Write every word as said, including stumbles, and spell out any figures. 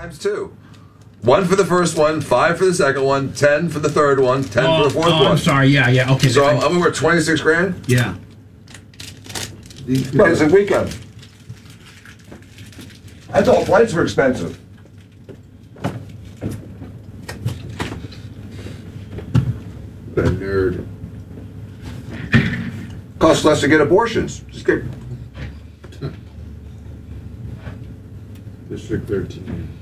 times two. One for the first one, five for the second one, ten for the third one, ten Oh, for the fourth oh, one. I'm sorry. Yeah, yeah. Okay. So then- I'm over twenty-six grand. yeah. But it's a weekend. I thought flights were expensive. What a nerd. Costs less to get abortions. Just get District thirteen.